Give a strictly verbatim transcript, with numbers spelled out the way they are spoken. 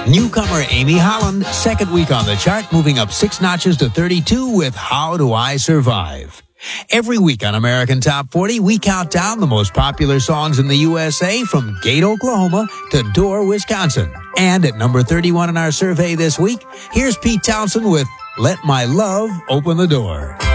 Newcomer Amy Holland, second week on the chart, moving up six notches to thirty-two with How Do I Survive? Every week on American Top forty, we count down the most popular songs in the U S A from Gate, Oklahoma to Dorr, Wisconsin. And at number thirty-one in our survey this week, here's Pete Townsend with Let My Love Open the Door.